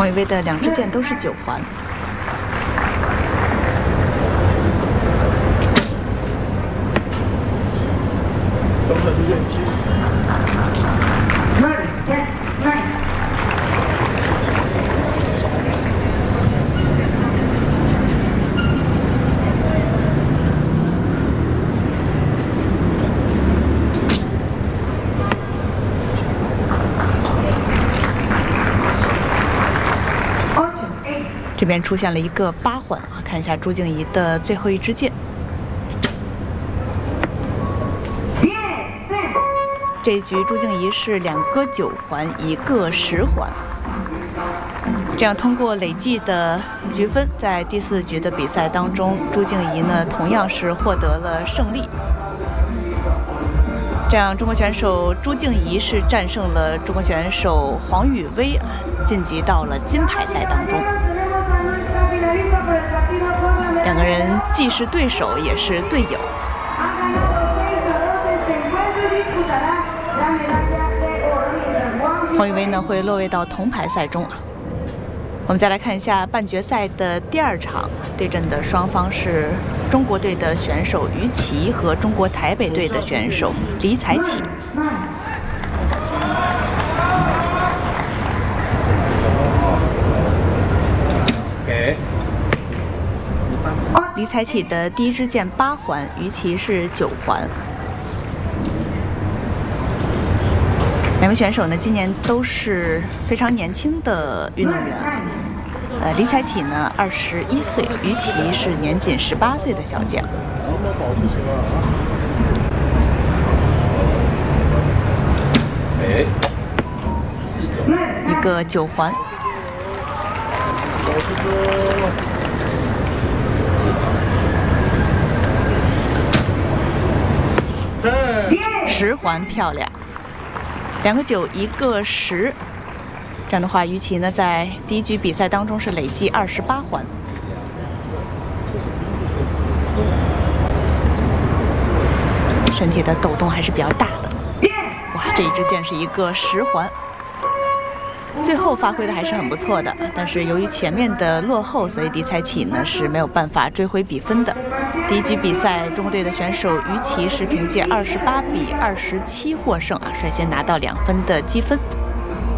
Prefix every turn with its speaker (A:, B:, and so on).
A: 黄雨薇的两支箭都是9环。这边出现了一个8环啊，看一下朱静怡的最后一支箭。这一局朱静怡是2个9环，1个10环，这样通过累计的局分，在第4局的比赛当中，朱静怡呢同样是获得了胜利。这样，中国选手朱静怡是战胜了中国选手黄雨薇，晋级到了金牌赛当中。两个人既是对手，也是队友。黄雨薇呢会落位到铜牌赛中啊。我们再来看一下半决赛的第2场，对阵的双方是中国队的选手于琦和中国台北队的选手李彩启。李彩启的第1支箭8环，于琦是9环。两位选手呢，今年都是非常年轻的运动员。李彩启呢21岁，于琦是年仅18岁的小将。一个9环。10环漂亮，2个9，1个10。这样的话，于琦呢在第1局比赛当中是累计28环。身体的抖动还是比较大的。哇，这一支箭是一个10环。最后发挥的还是很不错的，但是由于前面的落后，所以李彩启呢是没有办法追回比分的。第1局比赛，中国队的选手于琦是凭借28比27获胜啊，率先拿到2分的积分。